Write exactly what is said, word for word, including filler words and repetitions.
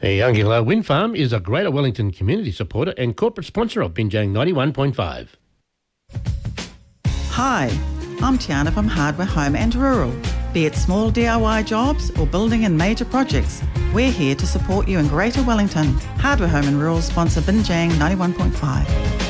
The Youngilla Wind Farm is a Greater Wellington community supporter and corporate sponsor of Binjang ninety-one point five. Hi, I'm Tiana from Hardware Home and Rural. Be it small D I Y jobs or building and major projects, we're here to support you in Greater Wellington. Hardware Home and Rural sponsor Binjang ninety-one point five.